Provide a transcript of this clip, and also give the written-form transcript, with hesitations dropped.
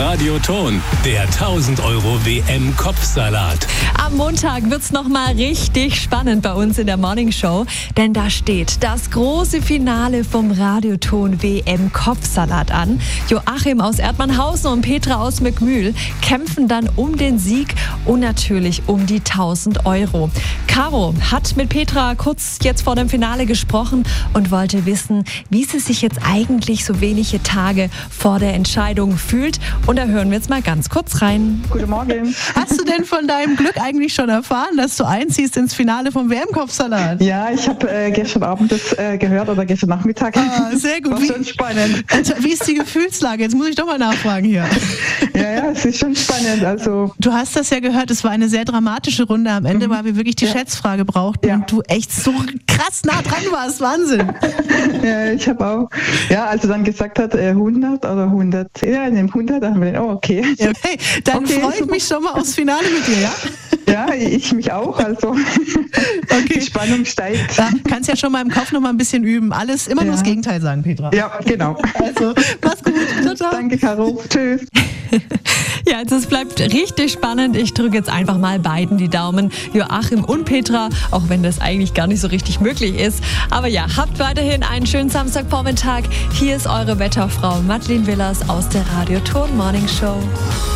Radioton, der 1000 Euro WM-Kopfsalat. Am Montag wird's nochmal richtig spannend bei uns in der Morning Show, denn da steht das große Finale vom Radioton WM-Kopfsalat an. Joachim aus Erdmannhausen und Petra aus Mückmühl kämpfen dann um den Sieg und natürlich um die 1000 Euro. Caro hat mit Petra kurz jetzt vor dem Finale gesprochen und wollte wissen, wie sie sich jetzt eigentlich so wenige Tage vor der Entscheidung fühlt. Und da hören wir jetzt mal ganz kurz rein. Guten Morgen. Hast du denn von deinem Glück eigentlich schon erfahren, dass du einziehst ins Finale vom WM-Kopfsalat? Ja, ich habe gestern Abend das gehört oder gestern Nachmittag. Sehr gut. War schon spannend. Wie ist die Gefühlslage? Jetzt muss ich doch mal nachfragen hier. Ja, es ist schon spannend. Also Du hast das ja gehört, es war eine sehr dramatische Runde am Ende, weil wir wirklich die Schätzfrage brauchten und du echt so krass nah dran warst. Wahnsinn. ja, ich habe auch, also dann gesagt hat 100 oder 100, ja, in dem 100, dann haben wir den, okay. Okay, dann Okay, freue ich mich schon mal aufs Finale mit dir, ja? Ja, ich mich auch, also die Spannung steigt. Ja, kannst ja schon mal im Kopf noch mal ein bisschen üben. Alles immer nur das Gegenteil sagen, Petra. Ja, genau. Also, mach's gut. Ciao, ciao. Danke, Caro. Tschüss. Ja, also es bleibt richtig spannend. Ich drücke jetzt einfach mal beiden die Daumen, Joachim und Petra, auch wenn das eigentlich gar nicht so richtig möglich ist. Aber ja, habt weiterhin einen schönen Samstagvormittag. Hier ist eure Wetterfrau Madeleine Willers aus der Radioton Morning Show.